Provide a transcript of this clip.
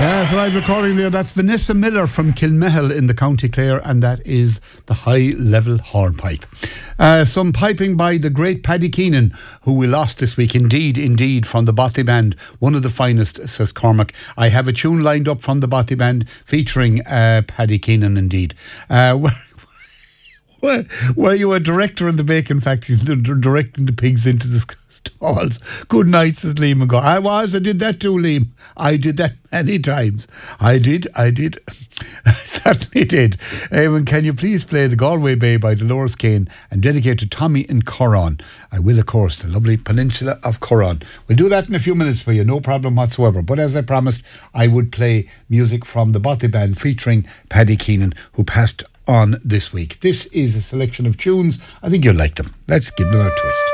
Yeah, it's a live recording there. That's Vanessa Miller from Kilmehel in the County Clare, and that is the High Level Hornpipe. Some piping by the great Paddy Keenan, who we lost this week. Indeed, from the Bothy Band. One of the finest, says Cormac. I have a tune lined up from the Bothy Band featuring Paddy Keenan, indeed. Were you a director in the bacon factory, directing the pigs into the stalls? Good night, says Liam. I did that too, Liam. I did that many times. I did. I certainly did. Eamon, can you please play The Galway Bay by Dolores Kane and dedicate to Tommy in Corran? I will, of course, the lovely peninsula of Corran. We'll do that in a few minutes for you, no problem whatsoever. But as I promised, I would play music from the Bothy Band featuring Paddy Keenan, who passed on this week. This is a selection of tunes. I think you'll like them. Let's give them a twist.